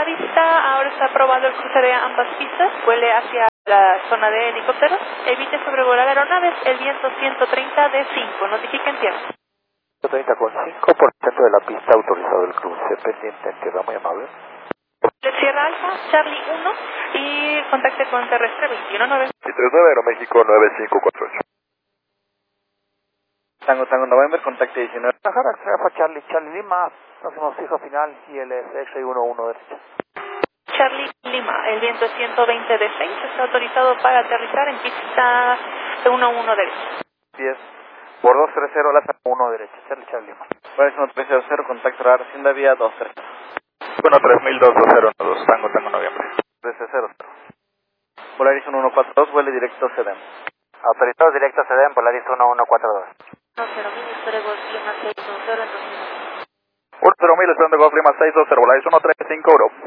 la vista, ahora está aprobado el cruce de ambas pistas, vuele hacia la zona de helicópteros, evite sobrevolar aeronaves, el viento 130 de 5, notifica en tierra. 130,5% de la pista autorizado el cruce, pendiente en tierra, muy amable. De Sierra Alfa, Charlie 1 y contacte con terrestre 219. 39 Aeroméxico 9548. Tango November, contacte 19. Sahara, Alfa Charlie, Charlie Lima, próximo fijo final y el X-Ray 11 derecha. Charlie Lima, el viento es 120 de 6, está autorizado para aterrizar en pista 11 derecha. 10, por 230, la 1 derecha, Charlie Lima. Polaris 1300, contacto radar Hacienda vía 23. Bueno, 3002-212, Tango Noviembre. 1300. Polaris 1142, vuele directo CEDEM. Autorizado directo CEDEM, Polaris 1142. 10.000, espere Golf Lima 610 en 2000. 10.000, esperando Golf Lima 620, Polaris 1350.